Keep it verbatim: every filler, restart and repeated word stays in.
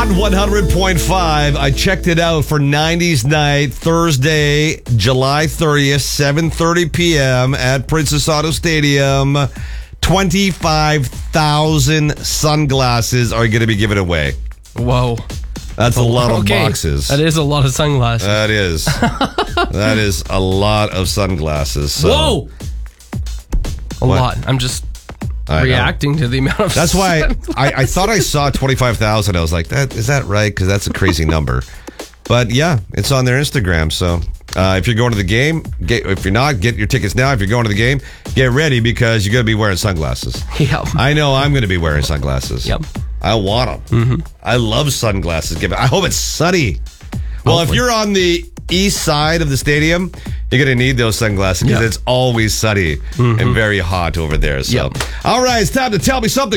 Hot one hundred point five. I checked it out for nineties night, Thursday, July thirtieth, seven thirty p.m. at Princess Auto Stadium. twenty-five thousand sunglasses are going to be given away. Whoa. That's a lot of Okay. boxes. That is a lot of sunglasses. That is. That is a lot of sunglasses. So. Whoa. A What? lot. I'm just I know. reacting to the amount of That's why sunglasses. I, I thought I saw twenty-five thousand. I was like, "That is that right? Because that's a crazy number." But yeah, it's on their Instagram. So uh, if you're going to the game, get, if you're not, get your tickets now. If you're going to the game, get ready because you're going to be wearing sunglasses. Yep. I know I'm going to be wearing sunglasses. Yep. I want them. Mm-hmm. I love sunglasses. Give it. I hope it's sunny. Well, Hopefully. if you're on the east side of the stadium, you're going to need those sunglasses because Yep. it's always sunny and very hot over there. So, Yep. all right, it's time to tell me something.